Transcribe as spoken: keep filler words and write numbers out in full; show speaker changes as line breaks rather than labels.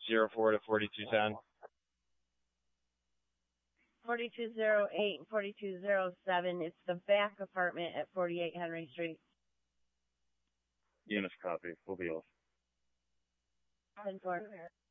zero four to forty-two ten.
forty-two oh eight and forty-two oh seven. It's the back apartment at forty-eight Henry Street.
Eunice copy. We'll be off.
ten four.